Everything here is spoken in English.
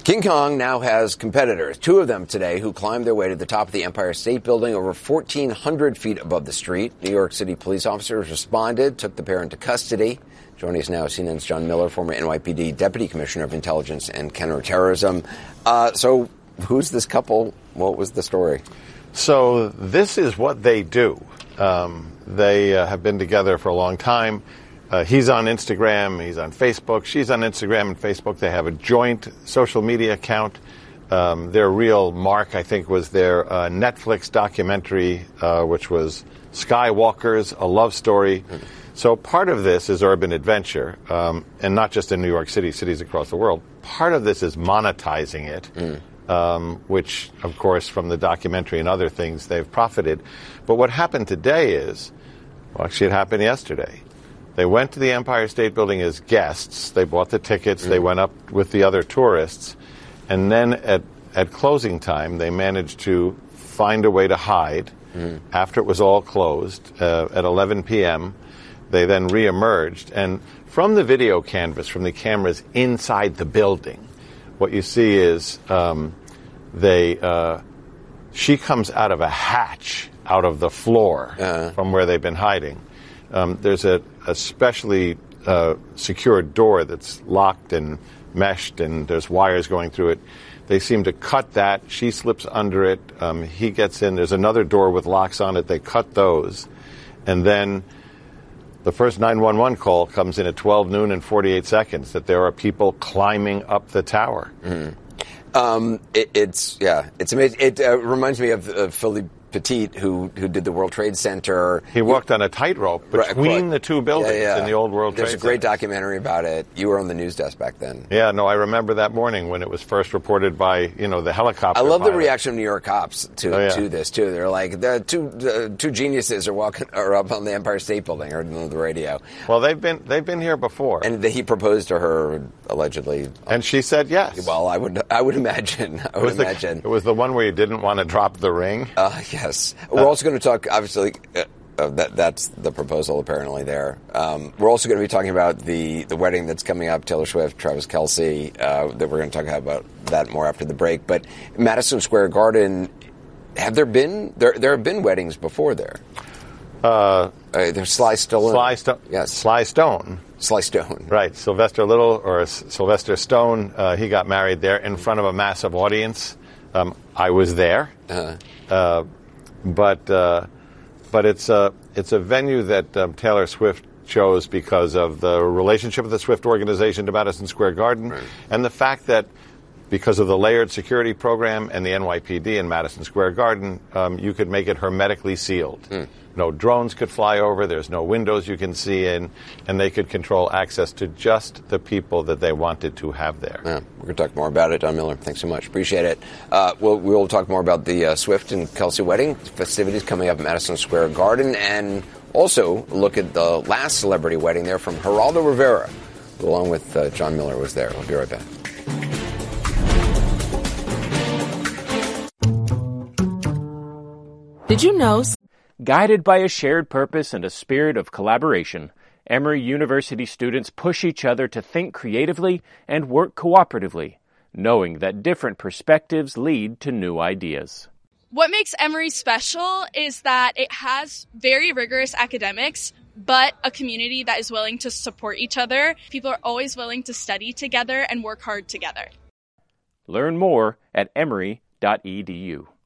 King Kong now has competitors, two of them today, who climbed their way to the top of the Empire State Building over 1,400 feet above the street. New York City police officers responded, took the pair into custody. Joining us now is CNN's John Miller, former NYPD Deputy Commissioner of Intelligence and Counterterrorism. So who's this couple? What was the story? So this is what they do. They have been together for a long time. He's on Instagram, he's on Facebook, she's on Instagram and Facebook. They have a joint social media account. Their real mark, I think, was their Netflix documentary, which was Skywalkers, A Love Story. Mm-hmm. So part of this is urban adventure, and not just in New York City, cities across the world. Part of this is monetizing it, which, of course, from the documentary and other things, they've profited. But what happened today is, well, actually it happened yesterday. They went to the Empire State Building as guests. They bought the tickets. They went up with the other tourists. And then at closing time, they managed to find a way to hide after it was all closed at 11 p.m. They then reemerged. And from the video canvas, from the cameras inside the building, what you see is she comes out of a hatch out of the floor from where they've been hiding. There's a specially secured door that's locked and meshed, and there's wires going through it. They seem to cut that. She slips under it. He gets in. There's another door with locks on it. They cut those. And then the first 911 call comes in at 12 noon and 48 seconds that there are people climbing up the tower. It's amazing. It reminds me of Philippe Petit, who did the World Trade Center. He walked on a tightrope between the two buildings in the old World Trade Center. There's a great documentary about it. You were on the news desk back then. Yeah, no, I remember that morning when it was first reported by, the helicopter I love pilot. The reaction of New York cops to this, too. They're like, the two geniuses are up on the Empire State Building, or on the radio. Well, they've been here before. And he proposed to her, allegedly. And she said yes. Well, I would imagine. It was the one where you didn't want to drop the ring? Yes. We're also going to talk, obviously, that's the proposal apparently there. We're also going to be talking about the wedding that's coming up, Taylor Swift, Travis Kelce, that we're going to talk about that more after the break. But Madison Square Garden, have there have been weddings before there? There's Sly Stone. Yes. Sly Stone. Sly Stone. Right. Sylvester Little, or Sylvester Stone, he got married there in front of a massive audience. I was there. But it's a venue that Taylor Swift chose because of the relationship of the Swift organization to Madison Square Garden, and the fact that because of the layered security program and the NYPD in Madison Square Garden, you could make it hermetically sealed. No drones could fly over, there's no windows you can see in, and they could control access to just the people that they wanted to have there. Yeah, we're going to talk more about it. John Miller, thanks so much. Appreciate it. We'll talk more about the Swift and Kelce wedding, festivities coming up at Madison Square Garden, and also look at the last celebrity wedding there from Geraldo Rivera, who along with John Miller was there. We'll be right back. Did you know? Guided by a shared purpose and a spirit of collaboration, Emory University students push each other to think creatively and work cooperatively, knowing that different perspectives lead to new ideas. What makes Emory special is that it has very rigorous academics, but a community that is willing to support each other. People are always willing to study together and work hard together. Learn more at emory.edu.